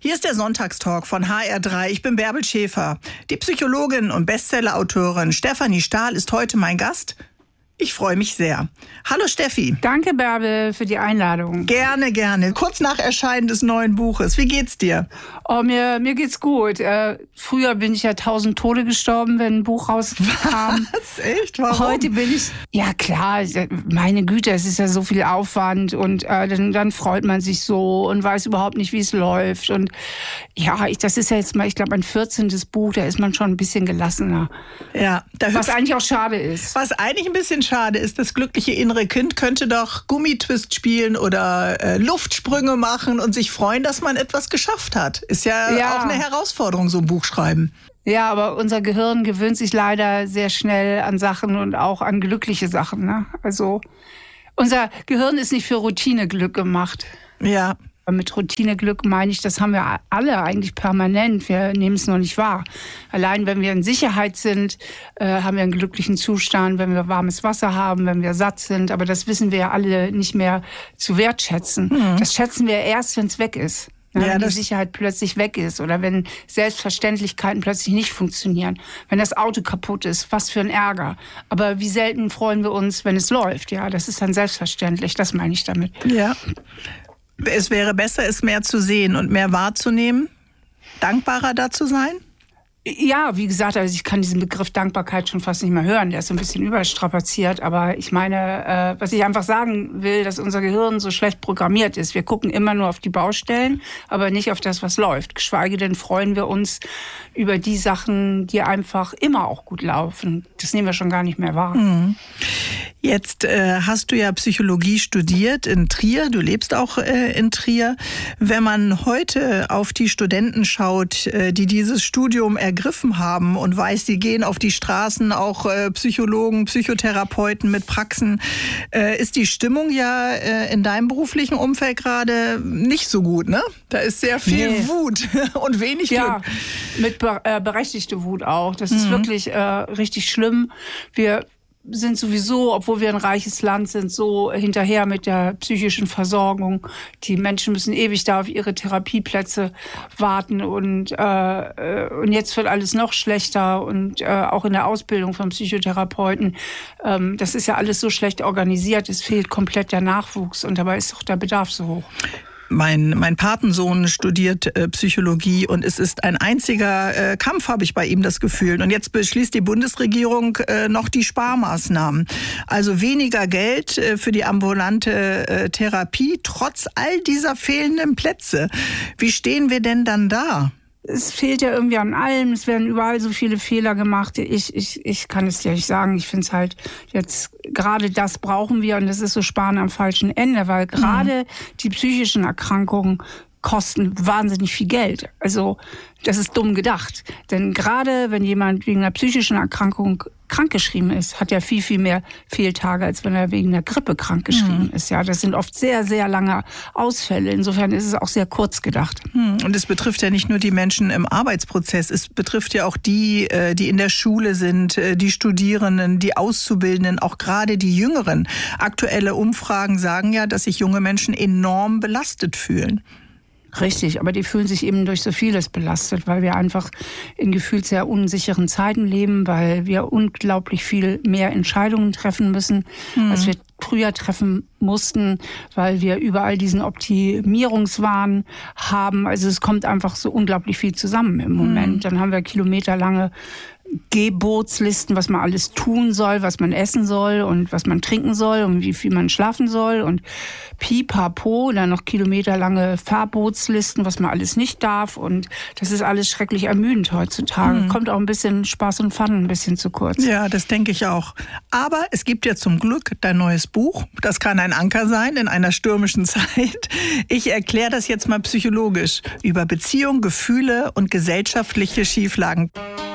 Hier ist der Sonntagstalk von HR3. Ich bin Bärbel Schäfer. Die Psychologin und Bestsellerautorin Stefanie Stahl ist heute mein Gast. Ich freue mich sehr. Hallo Steffi. Danke Bärbel für die Einladung. Gerne, gerne. Kurz nach Erscheinen des neuen Buches. Wie geht's dir? Oh, mir geht's gut. Früher bin ich ja 1000 Tode gestorben, wenn ein Buch rauskam. Was? Echt? Warum? Heute bin ich... Ja klar, meine Güte, es ist ja so viel Aufwand und dann freut man sich so und weiß überhaupt nicht, wie es läuft. Und ja, das ist ja jetzt mal, ich glaube, mein 14. Buch, da ist man schon ein bisschen gelassener. Ja. Was eigentlich auch schade ist. Was eigentlich ein bisschen schade ist, das glückliche innere Kind könnte doch Gummitwist spielen oder Luftsprünge machen und sich freuen, dass man etwas geschafft hat. Ist ja auch eine Herausforderung, so ein Buch schreiben. Ja, aber unser Gehirn gewöhnt sich leider sehr schnell an Sachen und auch an glückliche Sachen. Ne? Also unser Gehirn ist nicht für Routineglück gemacht. Ja. Mit Routineglück meine ich, das haben wir alle eigentlich permanent. Wir nehmen es noch nicht wahr. Allein wenn wir in Sicherheit sind, haben wir einen glücklichen Zustand, wenn wir warmes Wasser haben, wenn wir satt sind. Aber das wissen wir ja alle nicht mehr zu wertschätzen. Mhm. Das schätzen wir erst, wenn es weg ist. Wenn die Sicherheit plötzlich weg ist oder wenn Selbstverständlichkeiten plötzlich nicht funktionieren. Wenn das Auto kaputt ist, was für ein Ärger. Aber wie selten freuen wir uns, wenn es läuft. Ja, das ist dann selbstverständlich. Das meine ich damit. Ja. Es wäre besser, es mehr zu sehen und mehr wahrzunehmen, dankbarer da zu sein? Ja, wie gesagt, also ich kann diesen Begriff Dankbarkeit schon fast nicht mehr hören. Der ist so ein bisschen überstrapaziert. Aber ich meine, was ich einfach sagen will, dass unser Gehirn so schlecht programmiert ist. Wir gucken immer nur auf die Baustellen, aber nicht auf das, was läuft. Geschweige denn freuen wir uns über die Sachen, die einfach immer auch gut laufen. Das nehmen wir schon gar nicht mehr wahr. Mhm. Jetzt hast du ja Psychologie studiert in Trier. Du lebst auch in Trier. Wenn man heute auf die Studenten schaut, die dieses Studium ergriffen haben und weiß, sie gehen auf die Straßen, auch Psychologen, Psychotherapeuten mit Praxen, ist die Stimmung ja in deinem beruflichen Umfeld gerade nicht so gut, ne? Da ist sehr viel Wut und wenig Glück. Ja, mit berechtigte Wut auch. Das ist wirklich richtig schlimm. Wir sind sowieso, obwohl wir ein reiches Land sind, so hinterher mit der psychischen Versorgung. Die Menschen müssen ewig da auf ihre Therapieplätze warten und jetzt wird alles noch schlechter und auch in der Ausbildung von Psychotherapeuten. Das ist ja alles so schlecht organisiert, es fehlt komplett der Nachwuchs und dabei ist auch der Bedarf so hoch. Mein Patensohn studiert Psychologie und es ist ein einziger Kampf, habe ich bei ihm das Gefühl. Und jetzt beschließt die Bundesregierung noch die Sparmaßnahmen. Also weniger Geld für die ambulante Therapie, trotz all dieser fehlenden Plätze. Wie stehen wir denn dann da? Es fehlt ja irgendwie an allem. Es werden überall so viele Fehler gemacht. Ich kann es dir nicht sagen. Ich finde es halt jetzt, gerade das brauchen wir und das ist so Sparen am falschen Ende, weil gerade die psychischen Erkrankungen kosten wahnsinnig viel Geld. Also das ist dumm gedacht. Denn gerade wenn jemand wegen einer psychischen Erkrankung krankgeschrieben ist, hat er viel, viel mehr Fehltage, als wenn er wegen einer Grippe krankgeschrieben ist. Ja, das sind oft sehr, sehr lange Ausfälle. Insofern ist es auch sehr kurz gedacht. Und es betrifft ja nicht nur die Menschen im Arbeitsprozess, es betrifft ja auch die, die in der Schule sind, die Studierenden, die Auszubildenden, auch gerade die Jüngeren. Aktuelle Umfragen sagen ja, dass sich junge Menschen enorm belastet fühlen. Richtig, aber die fühlen sich eben durch so vieles belastet, weil wir einfach in gefühlt sehr unsicheren Zeiten leben, weil wir unglaublich viel mehr Entscheidungen treffen müssen, als wir früher treffen mussten, weil wir überall diesen Optimierungswahn haben. Also es kommt einfach so unglaublich viel zusammen im Moment. Dann haben wir kilometerlange Gebotslisten, was man alles tun soll, was man essen soll und was man trinken soll und wie viel man schlafen soll und pipapo, dann noch kilometerlange Verbotslisten, was man alles nicht darf und das ist alles schrecklich ermüdend heutzutage. Kommt auch ein bisschen Spaß und Fun ein bisschen zu kurz. Ja, das denke ich auch. Aber es gibt ja zum Glück dein neues Buch. Das kann ein Anker sein in einer stürmischen Zeit. Ich erkläre das jetzt mal psychologisch über Beziehung, Gefühle und gesellschaftliche Schieflagen.